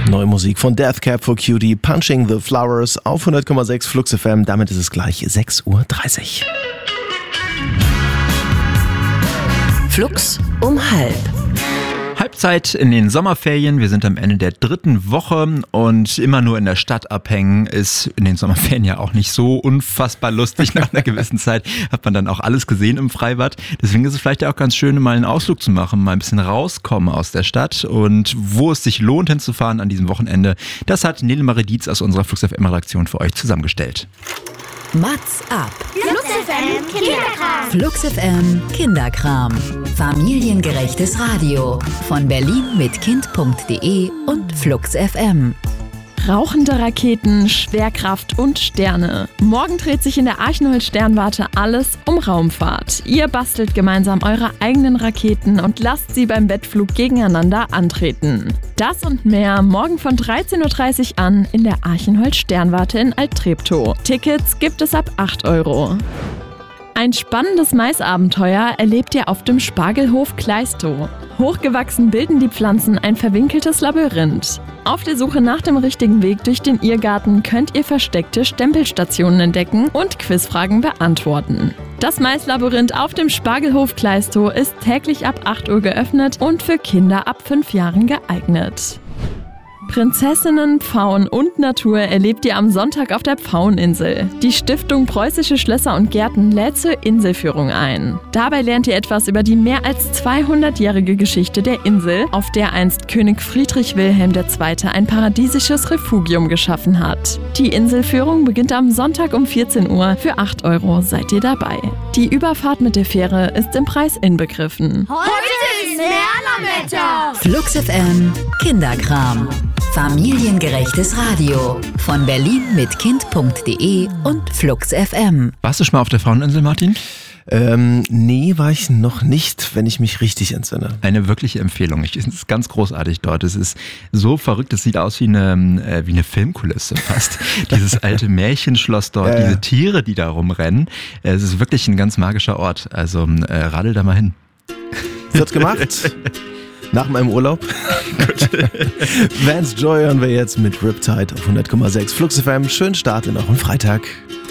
Neue Musik von Death Cab for Cutie, Punching the Flowers auf 100,6 Flux FM. Damit ist es gleich 6:30 Uhr. Flux um 12:30. Halbzeit in den Sommerferien. Wir sind am Ende der 3. Woche und immer nur in der Stadt abhängen ist in den Sommerferien ja auch nicht so unfassbar lustig. Nach einer gewissen Zeit hat man dann auch alles gesehen im Freibad. Deswegen ist es vielleicht auch ganz schön, mal einen Ausflug zu machen, mal ein bisschen rauskommen aus der Stadt. Und wo es sich lohnt hinzufahren an diesem Wochenende, das hat Nele Marie Dietz aus unserer Flux FM-Redaktion für euch zusammengestellt. Mats ab. Flux FM Kinderkram. Flux FM Kinderkram. Familiengerechtes Radio. Von Berlin mit Kind.de und Flux FM. Rauchende Raketen, Schwerkraft und Sterne. Morgen dreht sich in der Archenholz-Sternwarte alles um Raumfahrt. Ihr bastelt gemeinsam eure eigenen Raketen und lasst sie beim Wettflug gegeneinander antreten. Das und mehr morgen von 13:30 Uhr an in der Archenholz-Sternwarte in Alt-Treptow. Tickets gibt es ab 8 €. Ein spannendes Maisabenteuer erlebt ihr auf dem Spargelhof Kleistow. Hochgewachsen bilden die Pflanzen ein verwinkeltes Labyrinth. Auf der Suche nach dem richtigen Weg durch den Irrgarten könnt ihr versteckte Stempelstationen entdecken und Quizfragen beantworten. Das Maislabyrinth auf dem Spargelhof Kleistow ist täglich ab 8 Uhr geöffnet und für Kinder ab 5 Jahren geeignet. Prinzessinnen, Pfauen und Natur erlebt ihr am Sonntag auf der Pfaueninsel. Die Stiftung Preußische Schlösser und Gärten lädt zur Inselführung ein. Dabei lernt ihr etwas über die mehr als 200-jährige Geschichte der Insel, auf der einst König Friedrich Wilhelm II. Ein paradiesisches Refugium geschaffen hat. Die Inselführung beginnt am Sonntag um 14 Uhr. Für 8 € seid ihr dabei. Die Überfahrt mit der Fähre ist im Preis inbegriffen. Heute ist Lernerwetter. Flux FM Kinderkram. Familiengerechtes Radio. Von Berlin mit Kind.de und Flux FM. Warst du schon mal auf der Fraueninsel, Martin? Nee, war ich noch nicht, wenn ich mich richtig entsinne. Eine wirkliche Empfehlung. Es ist ganz großartig dort. Es ist so verrückt, es sieht aus wie eine Filmkulisse fast. Dieses alte Märchenschloss dort, diese Tiere, die da rumrennen. Es ist wirklich ein ganz magischer Ort. Also radel da mal hin. Wird gemacht. Nach meinem Urlaub. Gut. Vance Joy hören wir jetzt mit Riptide auf 100,6 Flux FM. Schönen Start in euren Freitag.